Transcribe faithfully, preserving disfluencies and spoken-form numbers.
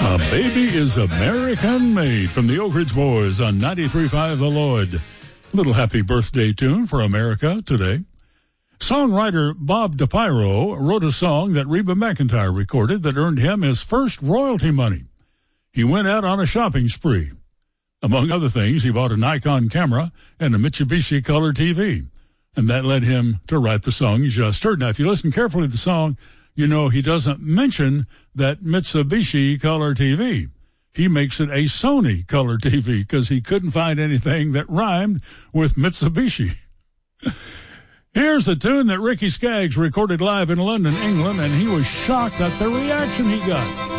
A Baby is American Made from the Oak Ridge Boys on ninety-three point five The Lloyd. Little happy birthday tune for America today. Songwriter Bob DePiro wrote a song that Reba McEntire recorded that earned him his first royalty money. He went out on a shopping spree. Among other things, he bought a Nikon camera and a Mitsubishi color T V, and that led him to write the song you just heard. Now, if you listen carefully to the song, you know he doesn't mention that Mitsubishi color T V. He makes it a Sony color T V because he couldn't find anything that rhymed with Mitsubishi. Here's a tune that Ricky Skaggs recorded live in London, England, and he was shocked at the reaction he got.